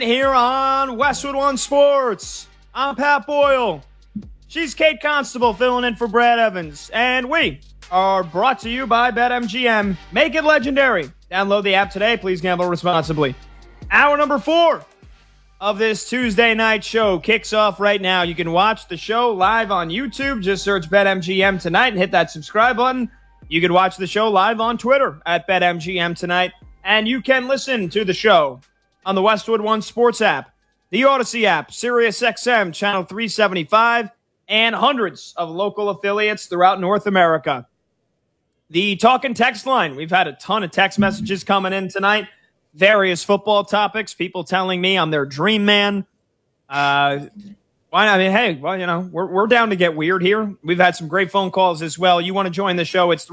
Here on Westwood One Sports. I'm Pat Boyle. She's Kate Constable filling in for Brad Evans. And we are brought to you by BetMGM. Make it legendary. Download the app today. Please gamble responsibly. Hour number 4 of this Tuesday night show kicks off right now. You can watch the show live on YouTube. Just search BetMGM tonight and hit that subscribe button. You can watch the show live on Twitter at BetMGM tonight. And you can listen to the show on the Westwood One Sports app, the Odyssey app, SiriusXM, Channel 375, and hundreds of local affiliates throughout North America. The talk and text line, we've had a ton of text messages coming in tonight. Various football topics, people telling me I'm their dream man. Why not? I mean, hey, well, you know, we're down to get weird here. We've had some great phone calls as well. You want to join the show, it's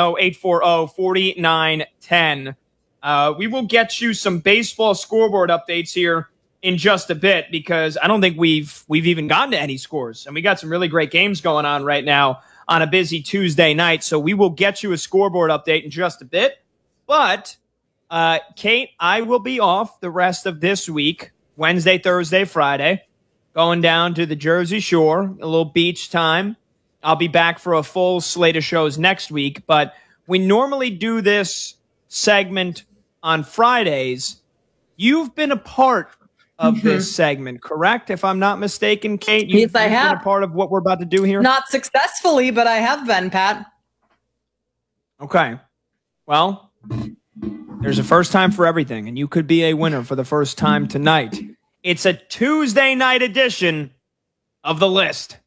310-840-4910. We will get you some baseball scoreboard updates here in just a bit because I don't think we've even gotten to any scores. And we got some really great games going on right now on a busy Tuesday night. So we will get you a scoreboard update in just a bit. But, Kate, I will be off the rest of this week, Wednesday, Thursday, Friday, going down to the Jersey Shore, a little beach time. I'll be back for a full slate of shows next week. But we normally do this segment on Fridays. You've been a part of this segment, correct? If I'm not mistaken, Kate, yes, I have been a part of what we're about to do here. Not successfully, but I have been, Pat. Okay. Well, there's a first time for everything, and you could be a winner for the first time tonight. It's a Tuesday night edition of The List.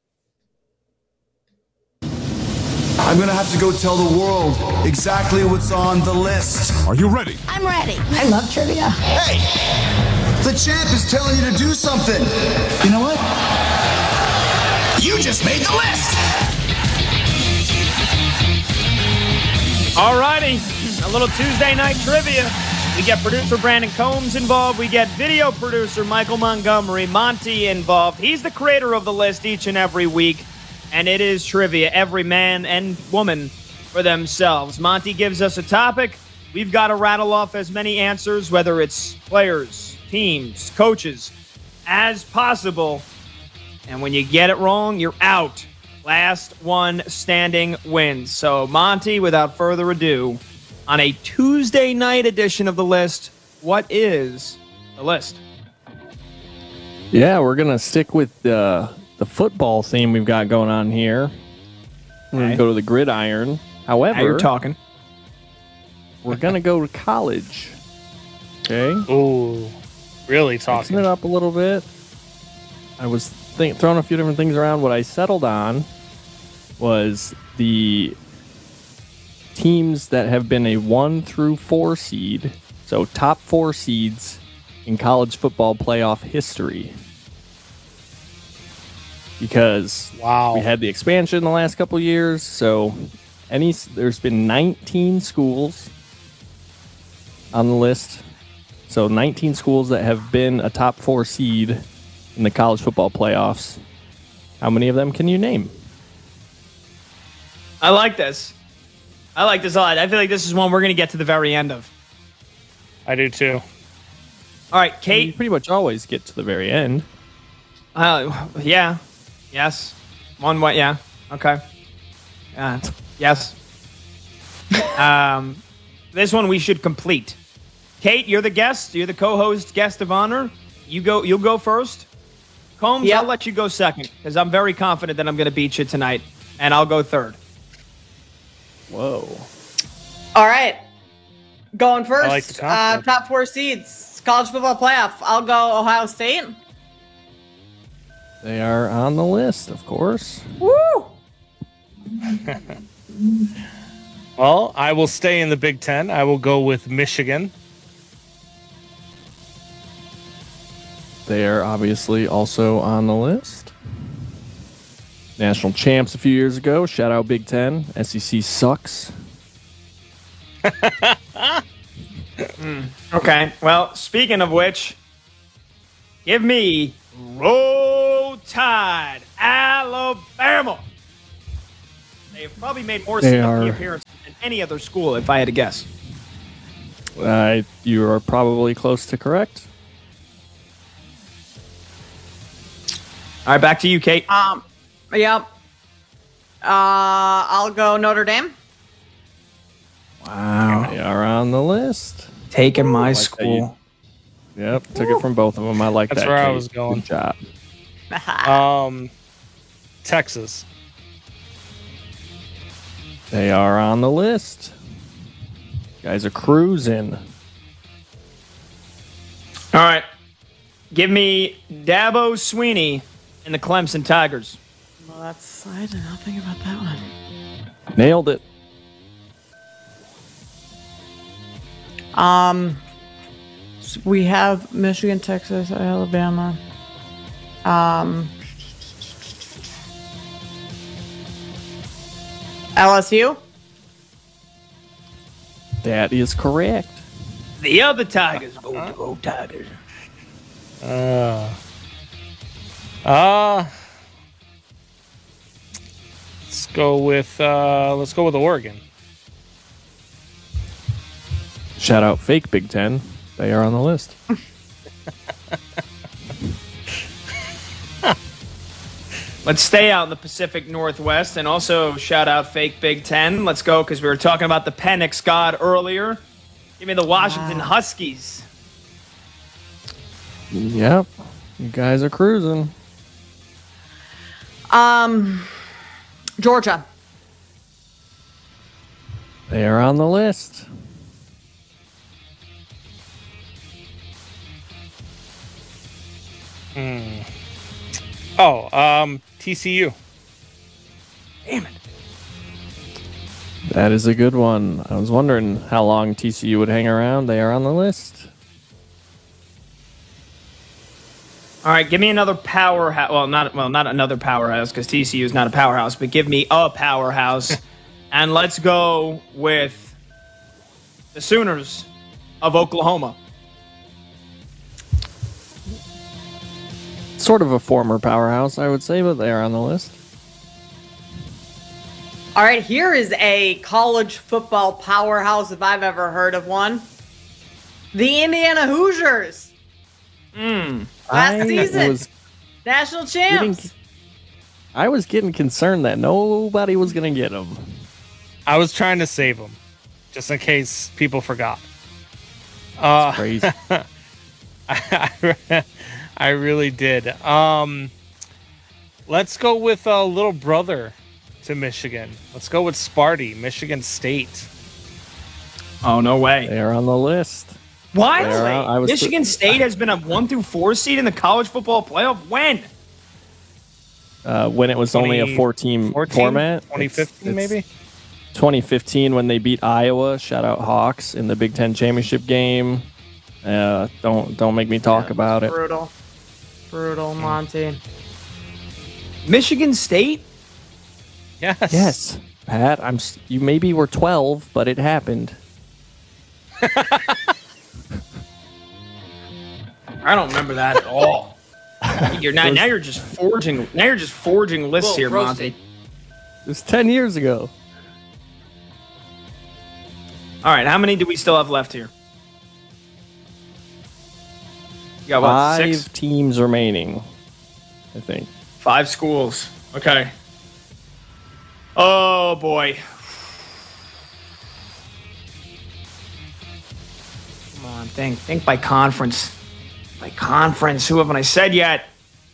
I'm gonna have to go tell the world exactly what's on the list. Are you ready? I'm ready. I love trivia. Hey! The champ is telling you to do something. You know what? You just made the list! All righty. A little Tuesday night trivia. We get producer Brandon Combs involved. We get video producer Michael Montgomery, Monty, involved. He's the creator of The List each and every week. And it is trivia, every man and woman for themselves. Monty gives us a topic. We've got to rattle off as many answers, whether it's players, teams, coaches, as possible. And when you get it wrong, you're out. Last one standing wins. So, Monty, without further ado, on a Tuesday night edition of The List, what is The List? Yeah, we're going to stick with the football theme we've got going on here. We're going to go to the gridiron. However, now you're talking. We're going to go to college. Okay? Ooh, really talking. Mixing it up a little bit. I was throwing a few different things around. What I settled on was the teams that have been a 1 through 4 seed, so top 4 seeds in college football playoff history. Because we had the expansion in the last couple of years, so there's been 19 schools on the list. So 19 schools that have been a top 4 seed in the college football playoffs. How many of them can you name? I like this. I like this a lot. I feel like this is one we're going to get to the very end of. I do too. All right, Kate. You pretty much always get to the very end. Yeah. Yes. One way. Yeah. Okay. Yes. This one we should complete. Kate, you're the guest. You're the co-host, guest of honor. You'll go first. Combs, I'll let you go second because I'm very confident that I'm going to beat you tonight, and I'll go third. Whoa. All right. Going first. I like the confidence. Top 4 seeds. College football playoff. I'll go Ohio State. They are on the list, of course. Woo! Well, I will stay in the Big Ten. I will go with Michigan. They are obviously also on the list. National champs a few years ago. Shout out Big Ten. SEC sucks. Okay. Well, speaking of which, give me Roll Tide, Alabama. They have probably made more CFP appearances than any other school, if I had to guess. You are probably close to correct. All right, back to you, Kate. Yep. I'll go Notre Dame. Wow. They are on the list. Taking my like school. Yep, took it from both of them. I like That's that. where I Kate. was going. Good job. Texas. They are on the list. Guys are cruising. All right. Give me Dabo Sweeney and the Clemson Tigers. Well, I did not think about that one. Nailed it. We have Michigan, Texas, Alabama. LSU. That is correct. The other Tigers. Go Tigers. Let's go with Oregon. Shout out fake Big Ten. They are on the list. Let's stay out in the Pacific Northwest and also shout out fake Big Ten. Let's go because we were talking about the Penix God earlier. Give me the Washington Huskies. Yep. You guys are cruising. Georgia. They are on the list. TCU. Damn it. That is a good one. I was wondering how long TCU would hang around. They are on the list. All right, give me another powerhouse. Not another powerhouse because TCU is not a powerhouse, but give me a powerhouse. And let's go with the Sooners of Oklahoma. Sort of a former powerhouse, I would say, but they are on the list. All right, here is a college football powerhouse if I've ever heard of one. The Indiana Hoosiers. Last season. National champs. I was getting concerned that nobody was going to get them. I was trying to save them, just in case people forgot. Crazy. I really did. Let's go with a little brother to Michigan. Let's go with Sparty, Michigan State. Oh, no way. They are on the list. What? I Michigan State has been a 1 through 4 seed in the college football playoff. When? When it was only a 4-team 14? format. 2015, maybe? 2015 when they beat Iowa. Shout out Hawks in the Big Ten championship game. Don't make me talk about it. Brutal, Monty. Michigan State? Yes, Pat. You maybe were 12, but it happened. I don't remember that at all. Now you're just forging lists here, Monty. It was 10 years ago. All right, how many do we still have left here? You got what, 5 6? teams remaining, I think. 5 schools. Okay. Oh boy. Come on, think by conference. By conference, who haven't I said yet?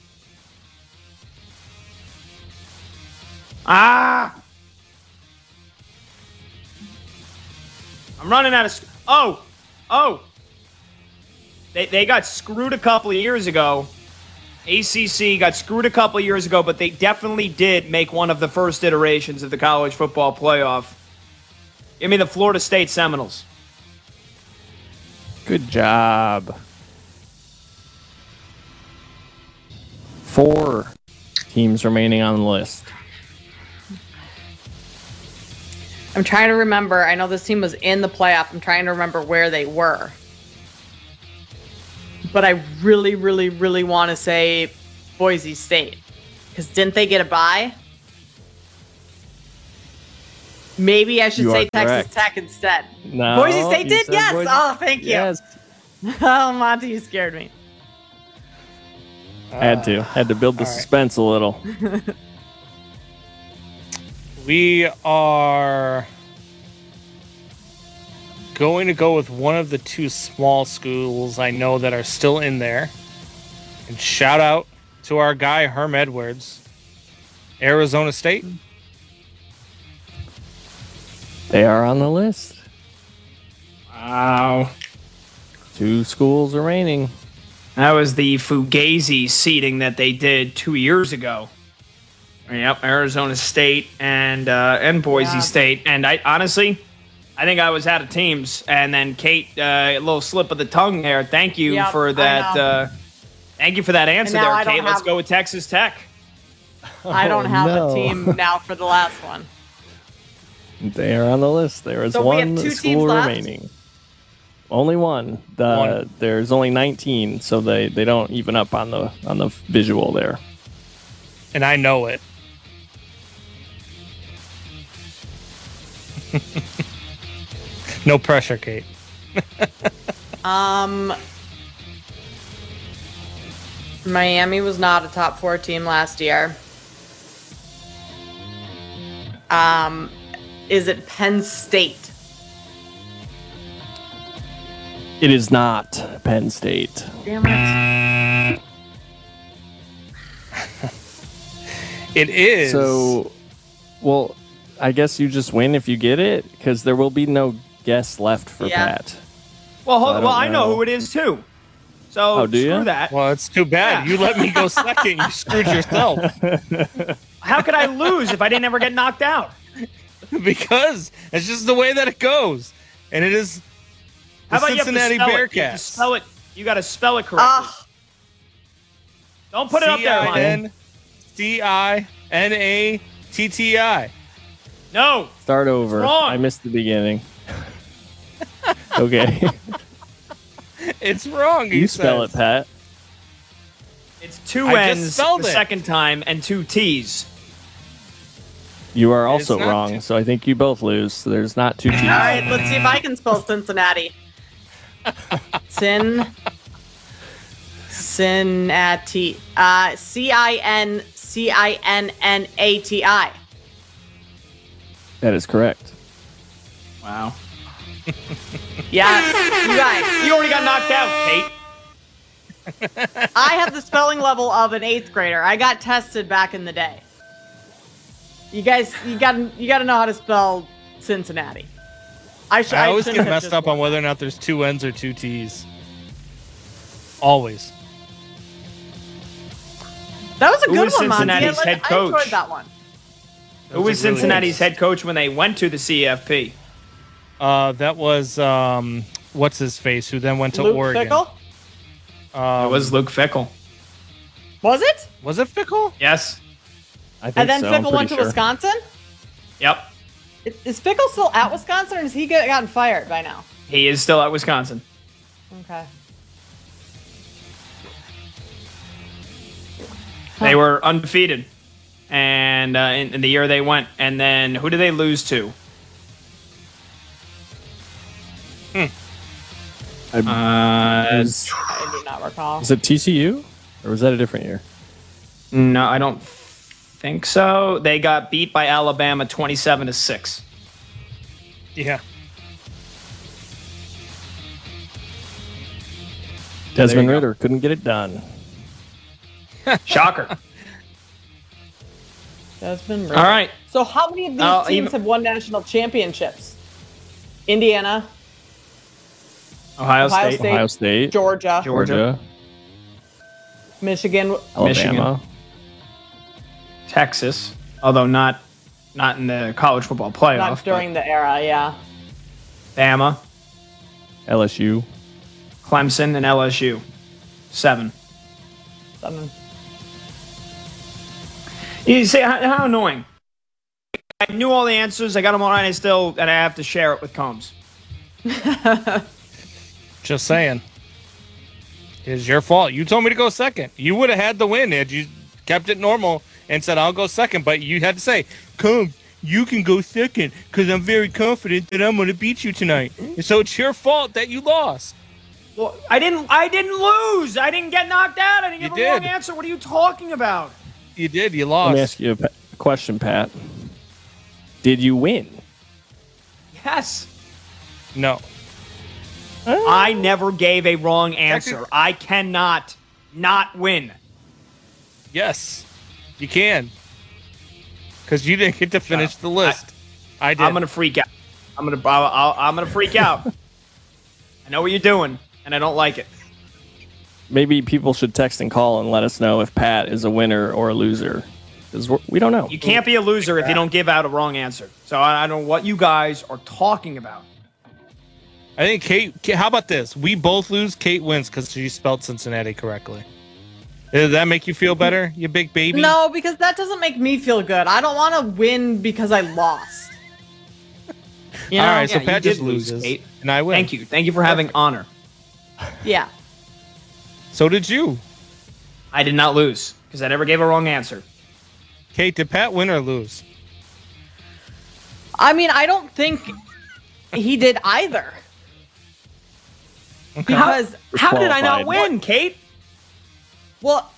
I'm running out of. Oh. They got screwed a couple of years ago. ACC got screwed a couple of years ago, but they definitely did make one of the first iterations of the college football playoff. Give me the Florida State Seminoles. Good job. 4 teams remaining on the list. I'm trying to remember. I know this team was in the playoff. I'm trying to remember where they were. But I really, really, really want to say Boise State. Because didn't they get a bye? Maybe I should You say are Texas correct. Tech instead. No, Boise State you did? said Yes. Boise- Oh, thank you. Yes. Oh, Monty, you scared me. Had to build the suspense a little. We are going to go with one of the two small schools I know that are still in there. And shout out to our guy, Herm Edwards, Arizona State. They are on the list. Wow. 2 schools remaining. That was the Fugazi seeding that they did 2 years ago. Yep, Arizona State and Boise State. And I honestly, I think I was out of teams. And then Kate, a little slip of the tongue there. Thank you for that. Thank you for that answer there, Kate. Let's go with Texas Tech. I don't have a team now for the last one. They are on the list. There is one school remaining. Only one. There's only 19, so they don't even up on the visual there. And I know it. No pressure, Kate. Miami was not a top 4 team last year. Is it Penn State? It is not Penn State. Damn it. It is. So, well, I guess you just win if you get it, because there will be no guess left for Pat. Well, I know who it is too. So screw that. Well, it's too bad. You let me go second. You screwed yourself. How could I lose if I didn't ever get knocked out? Because it's just the way that it goes, and it is. How about Cincinnati you have to spell it? You got to spell it correctly. Don't put it up there, man. CINCINATTI. No. Start over. Wrong. I missed the beginning. Okay. It's wrong. You spell it, Pat. It's 2 N's the second time and 2 T's. You are also wrong, so I think you both lose. So there's not 2 T's. All right, let's see if I can spell Cincinnati. Cincinnati. CINCINNATI. That is correct. Wow. Yes, you guys. You already got knocked out, Kate. I have the spelling level of an 8th grader. I got tested back in the day. You guys, you gotta know how to spell Cincinnati. I always get messed up on whether or not there's 2 N's or 2 T's. Always. That was a good one, Cincinnati's Monty. head coach? I enjoyed that one. Who was Cincinnati's head coach when they went to the CFP? That was what's his face, who then went to Luke Oregon. Fickell? It was Luke Fickell. Was it? Was it Fickell? Yes. I think And then so. Fickell went to Wisconsin? Yep. Is Fickell still at Wisconsin, or has he gotten fired by now? He is still at Wisconsin. Okay. They were undefeated, and in the year they went. And then who did they lose to? I do not recall. Was it TCU, or was that a different year? No, I don't think so. They got beat by Alabama 27-6. Yeah. Desmond Ritter couldn't get it done. Shocker. Desmond Ritter. All right. So how many of these teams have won national championships? Indiana, Ohio State, Georgia, Michigan, Alabama, Texas, although not in the college football playoff. Not during the era, yeah. Bama, LSU, Clemson, and LSU. 7. You see how annoying. I knew all the answers. I got them all right. And I have to share it with Combs. Just saying. It's your fault. You told me to go second. You would have had the win had you kept it normal and said, I'll go second. But you had to say, Combs, you can go second because I'm very confident that I'm going to beat you tonight. And so it's your fault that you lost. Well, I didn't lose. I didn't get knocked out. I didn't give a wrong did. answer. What are you talking about? You did. You lost. Let me ask you a question, Pat. Did you win? Yes. No. I never gave a wrong answer. I cannot not win. Yes, you can. Because you didn't get to finish the list. I did. I'm gonna freak out. I'm gonna freak out. I know what you're doing, and I don't like it. Maybe people should text and call and let us know if Pat is a winner or a loser. Because we don't know. You can't be a loser if you don't give out a wrong answer. So I don't know what you guys are talking about. I think Kate, how about this? We both lose. Kate wins because she spelled Cincinnati correctly. Does that make you feel better, you big baby? No, because that doesn't make me feel good. I don't want to win because I lost. All right, so Yeah, Pat you just did lose, loses, Kate. and I win. Thank you. Thank you for having honor. Yeah. So did you. I did not lose because I never gave a wrong answer. Kate, did Pat win or lose? I mean, I don't think he did either. Okay. Because, How did I not Qualified. win, Kate? well,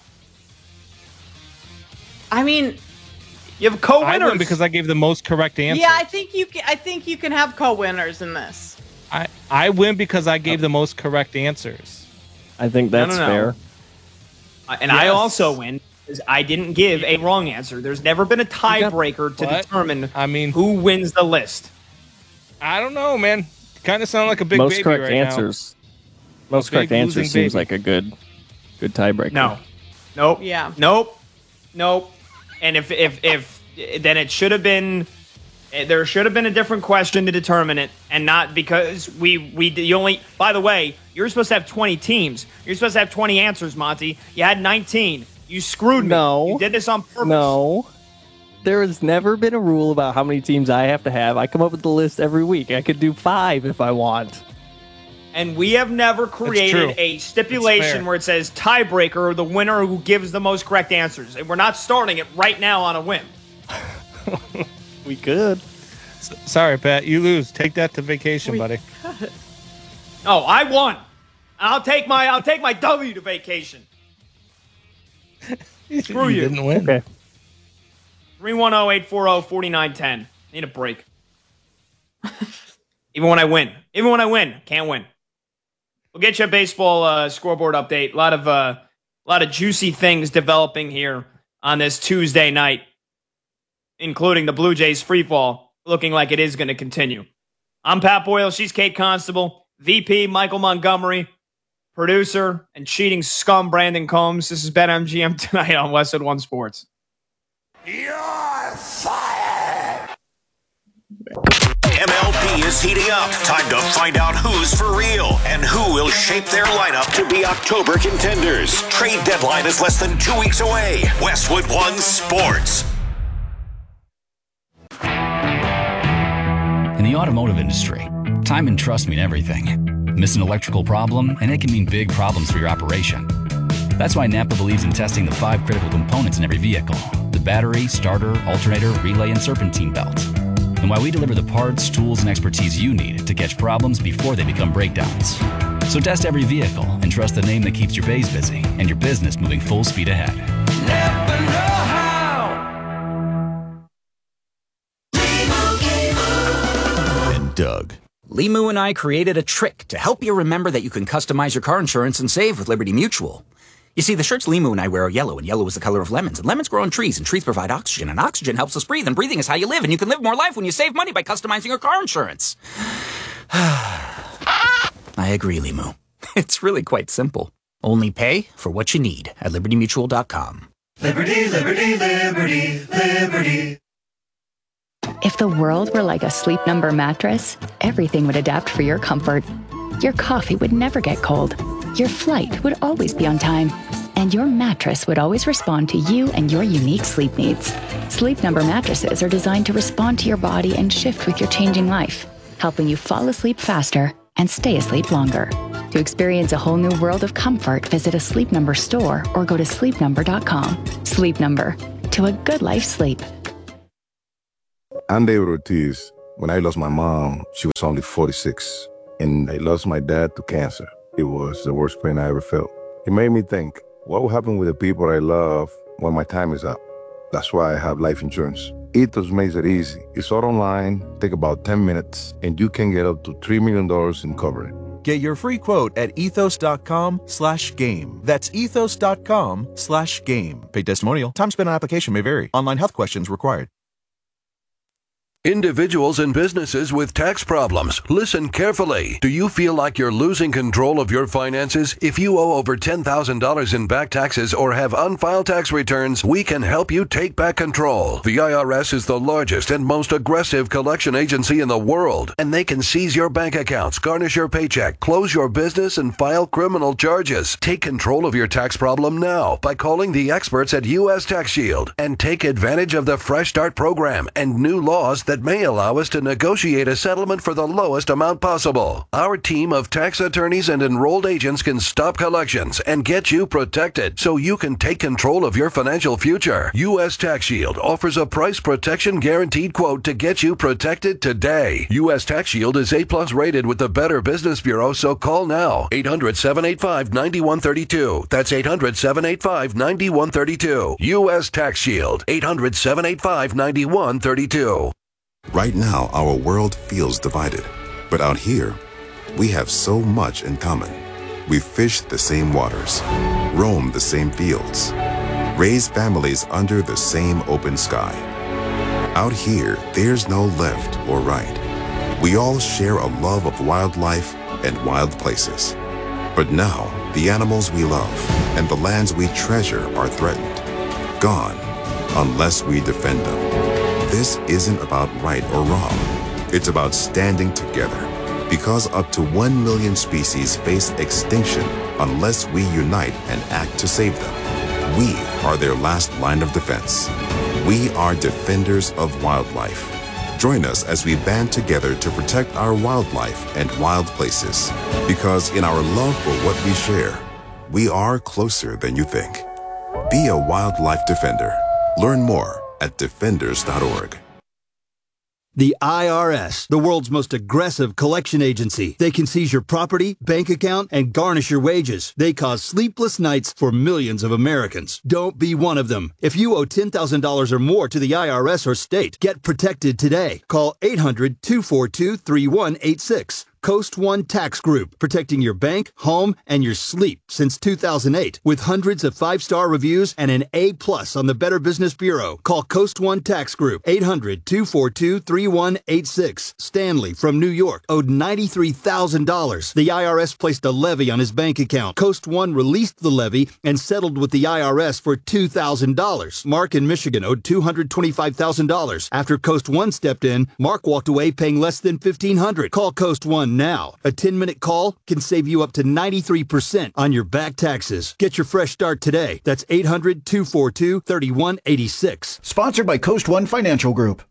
I mean, You have I co-winners. won because I gave the most correct answer. yeah, I think you can have co-winners in this. I win because I gave the most correct answers. I think that's no. fair. And I Yes. also win because I didn't give a wrong answer. There's never been a tiebreaker to What? determine I mean, who wins the list. I don't know, man. Kind of sound like a big Most baby correct right answers. Most big correct answers losing seems baby. like a good tiebreaker. No. Nope. Yeah. Nope. And if then it should have been there should have been a different question to determine it, and not because you only. By the way, you're supposed to have 20 teams. You're supposed to have 20 answers, Monty. You had 19. You screwed me. No. You did this on purpose. No. There has never been a rule about how many teams I have to have. I come up with the list every week. I could do 5 if I want. And we have never created true. a It's stipulation fair. where it says tiebreaker, the winner who gives the most correct answers. And we're not starting it right now on a whim. We could. Sorry, Pat. You lose. Take that to vacation, buddy. Oh, I won. I'll take my W to vacation. Screw you. Didn't win. Okay. 310-840-4910. Need a break. Even when I win. Can't win. We'll get you a baseball scoreboard update. A lot of juicy things developing here on this Tuesday night, including the Blue Jays free fall, looking like it is going to continue. I'm Pat Boyle. She's Kate Constable. VP Michael Montgomery. Producer and cheating scum Brandon Combs. This is BetMGM tonight on Westwood One Sports. MLB is heating up. Time to find out who's for real and who will shape their lineup to be October contenders. Trade deadline is less than 2 weeks away. Westwood One Sports. In the automotive industry, time and trust mean everything. Miss an electrical problem, and it can mean big problems for your operation. That's why Napa believes in testing the 5 critical components in every vehicle: the battery, starter, alternator, relay, and serpentine belt. And why we deliver the parts, tools, and expertise you need to catch problems before they become breakdowns. So test every vehicle and trust the name that keeps your bays busy and your business moving full speed ahead. Napa know-how. And Doug. Limu and I created a trick to help you remember that you can customize your car insurance and save with Liberty Mutual. You see, the shirts Limu and I wear are yellow, and yellow is the color of lemons, and lemons grow on trees, and trees provide oxygen, and oxygen helps us breathe, and breathing is how you live, and you can live more life when you save money by customizing your car insurance. I agree, Limu. It's really quite simple. Only pay for what you need at LibertyMutual.com. Liberty, liberty, liberty, liberty. If the world were like a Sleep Number mattress, everything would adapt for your comfort. Your coffee would never get cold. Your flight would always be on time. And your mattress would always respond to you and your unique sleep needs. Sleep Number mattresses are designed to respond to your body and shift with your changing life, helping you fall asleep faster and stay asleep longer. To experience a whole new world of comfort, visit a Sleep Number store or go to sleepnumber.com. Sleep Number. To a good life sleep. I'm David Ortiz. When I lost my mom, she was only 46, and I lost my dad to cancer. It was the worst pain I ever felt. It made me think, what will happen with the people I love when my time is up? That's why I have life insurance. Ethos makes it easy. It's all online, take about 10 minutes, and you can get up to $3 million in coverage. Get your free quote at ethos.com/game. That's ethos.com/game. Paid testimonial. Time spent on application may vary. Online health questions required. Individuals and businesses with tax problems, listen carefully. Do you feel like you're losing control of your finances? If you owe over $10,000 in back taxes or have unfiled tax returns, we can help you take back control. The IRS is the largest and most aggressive collection agency in the world, and they can seize your bank accounts, garnish your paycheck, close your business, and file criminal charges. Take control of your tax problem now by calling the experts at U.S. Tax Shield and take advantage of the Fresh Start program and new laws that may allow us to negotiate a settlement for the lowest amount possible. Our team of tax attorneys and enrolled agents can stop collections and get you protected so you can take control of your financial future. U.S. Tax Shield offers a price protection guaranteed quote to get you protected today. U.S. Tax Shield is A+ rated with the Better Business Bureau, so call now. 800-785-9132. That's 800-785-9132. U.S. Tax Shield. 800-785-9132. Right now, our world feels divided. But out here, we have so much in common. We fish the same waters, roam the same fields, raise families under the same open sky. Out here, there's no left or right. We all share a love of wildlife and wild places. But now, the animals we love and the lands we treasure are threatened, gone, unless we defend them. This isn't about right or wrong. It's about standing together, because up to 1 million species face extinction unless we unite and act to save them. We are their last line of defense. We are defenders of wildlife. Join us as we band together to protect our wildlife and wild places, because in our love for what we share, we are closer than you think. Be a wildlife defender. Learn more at defenders.org. The IRS, the world's most aggressive collection agency. They can seize your property, bank account, and garnish your wages. They cause sleepless nights for millions of Americans. Don't be one of them. If you owe $10,000 or more to the IRS or state, get protected today. Call 800-242-3186. Coast One Tax Group, protecting your bank, home, and your sleep since 2008. With hundreds of 5-star reviews and an A+ on the Better Business Bureau. Call Coast One Tax Group, 800-242-3186. Stanley from New York owed $93,000. The IRS placed a levy on his bank account. Coast One released the levy and settled with the IRS for $2,000. Mark in Michigan owed $225,000. After Coast One stepped in, Mark walked away paying less than $1,500. Call Coast One now. A 10-minute call can save you up to 93% on your back taxes. Get your fresh start today. That's 800-242-3186. Sponsored by Coast One Financial Group.